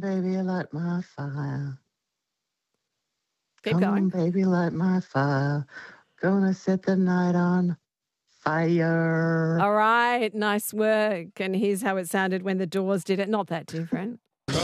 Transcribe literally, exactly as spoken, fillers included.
baby, light my fire. Keep Come going. on, baby, light my fire. Gonna set the night on fire. All right, nice work. And here's how it sounded when the Doors did it. Not that different.